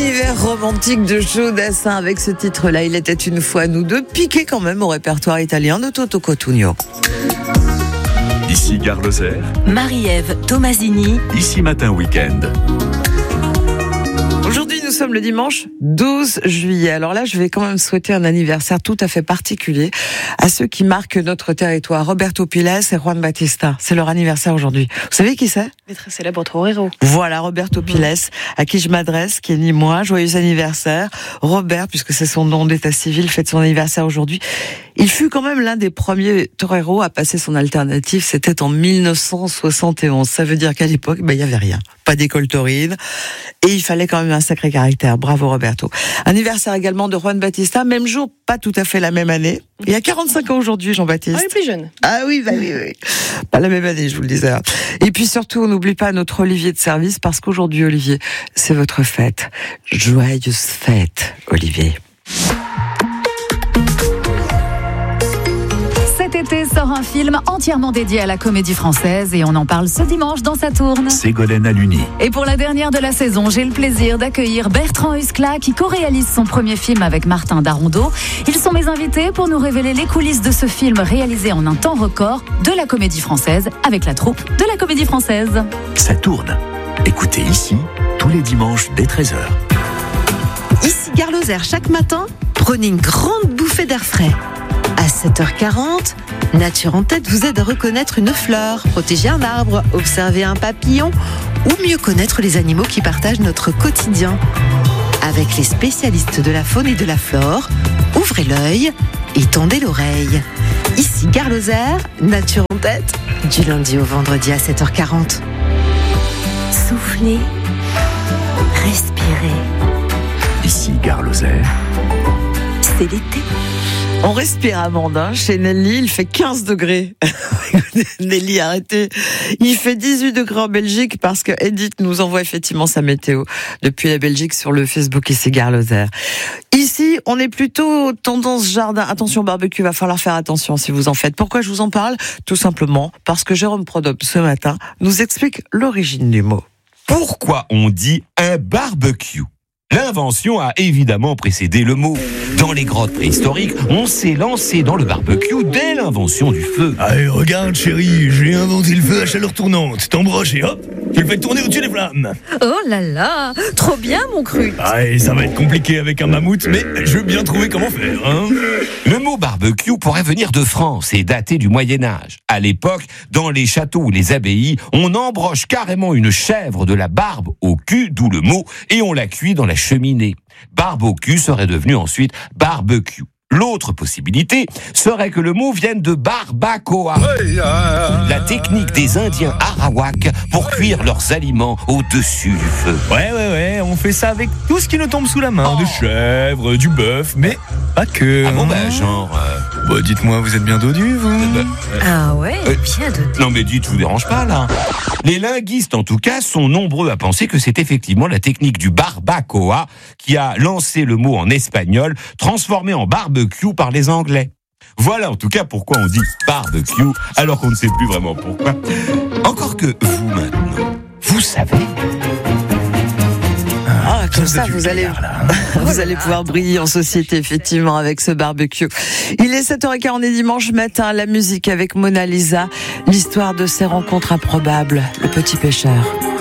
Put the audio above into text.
L'univers romantique de Joe Dassin avec ce titre-là, Il était une fois nous deux, piqué quand même au répertoire italien de Toto Cotugno. Ici Gare Lozère, Marie-Ève Tomasini, Ici Matin Week-end. Aujourd'hui, nous sommes le dimanche 12 juillet. Alors là, je vais quand même souhaiter un anniversaire tout à fait particulier à ceux qui marquent notre territoire. Roberto Piles et Juan Batista. C'est leur anniversaire aujourd'hui. Vous savez qui c'est ? Les très célèbres torero. Voilà, Roberto Piles, à qui je m'adresse, qui est ni moi. Joyeux anniversaire. Robert, puisque c'est son nom d'état civil, fête son anniversaire aujourd'hui. Il fut quand même l'un des premiers toreros à passer son alternative. C'était en 1971. Ça veut dire qu'à l'époque, il y avait rien. Pas d'école taurine. Et il fallait quand même un sacré caractère. Bravo Roberto. Anniversaire également de Juan Batista. Même jour, pas tout à fait la même année. Il y a 45 ans aujourd'hui, Jean-Baptiste. Ah, il est plus jeune. Ah oui, oui. Pas la même année, je vous le disais. Et puis surtout, on n'oublie pas notre Olivier de service, parce qu'aujourd'hui, Olivier, c'est votre fête. Joyeuse fête, Olivier. Cet été sort un film entièrement dédié à la comédie française et on en parle ce dimanche dans Sa Tourne. Ségolène Haluni. Et pour la dernière de la saison, j'ai le plaisir d'accueillir Bertrand Huskla qui co-réalise son premier film avec Martin Darondot. Ils sont mes invités pour nous révéler les coulisses de ce film réalisé en un temps record de la comédie française avec la troupe de la comédie française. Ça tourne. Écoutez ici, tous les dimanches dès 13h. Ici Gare Lozère, chaque matin, prenez une grande bouffée d'air frais. À 7h40, Nature en tête vous aide à reconnaître une fleur, protéger un arbre, observer un papillon ou mieux connaître les animaux qui partagent notre quotidien. Avec les spécialistes de la faune et de la flore, ouvrez l'œil et tendez l'oreille. Ici Gare Lozère, Nature en tête, du lundi au vendredi à 7h40. soufflez, respirez. Ici Gare Lozère. C'est l'été. On respire, Amandin. Chez Nelly, il fait 15 degrés. Nelly, arrêtez. Il fait 18 degrés en Belgique parce que Edith nous envoie effectivement sa météo depuis la Belgique sur le Facebook Ici Gare Lozère. Ici, on est plutôt tendance jardin. Attention barbecue, va falloir faire attention si vous en faites. Pourquoi je vous en parle ? Tout simplement parce que Jérôme Prodhomme, ce matin, nous explique l'origine du mot. Pourquoi on dit un barbecue ? L'invention a évidemment précédé le mot. Dans les grottes préhistoriques, on s'est lancé dans le barbecue dès l'invention du feu. Allez, regarde chérie, j'ai inventé le feu à chaleur tournante. T'embroches et hop, tu le fais tourner au-dessus des flammes. Oh là là, trop bien mon cru. Allez, ça va être compliqué avec un mammouth, mais je veux bien trouver comment faire, hein. Le mot barbecue pourrait venir de France et dater du Moyen-Âge. À l'époque, dans les châteaux ou les abbayes, on embroche carrément une chèvre de la barbe au cul, d'où le mot, et on la cuit dans la cheminée. Barbecue serait devenu ensuite barbecue. L'autre possibilité serait que le mot vienne de barbacoa, la technique des Indiens Arawak pour cuire leurs aliments au-dessus du feu. Ouais, on fait ça avec tout ce qui nous tombe sous la main, des chèvres, du bœuf, mais pas que. Ah bon, genre... dites-moi, vous êtes bien dodu, vous Ah ouais, bien de... Non mais dites, je vous dérange pas là. Les linguistes en tout cas sont nombreux à penser que c'est effectivement la technique du barbacoa qui a lancé le mot en espagnol, transformé en barbecue par les Anglais. Voilà en tout cas pourquoi on dit barbecue alors qu'on ne sait plus vraiment pourquoi. Encore que vous maintenant, vous savez... Comme ça, vous allez pouvoir briller en société, effectivement, avec ce barbecue. Il est 7h15, on est dimanche matin, la musique avec Mona Lisa, l'histoire de ces rencontres improbables, le petit pêcheur.